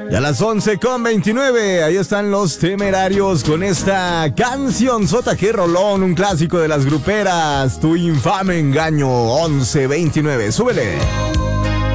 Y a las 11:29, ahí están los Temerarios con esta canción sota, que rolón, un clásico de las gruperas, Tu infame engaño. 11:29, súbele.